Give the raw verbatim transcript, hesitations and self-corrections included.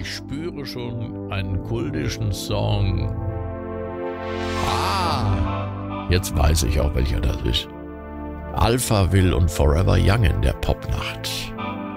ich spüre schon einen kultischen Song. Ah, jetzt weiß ich auch, welcher das ist. Alphaville und Forever Young in der Popnacht.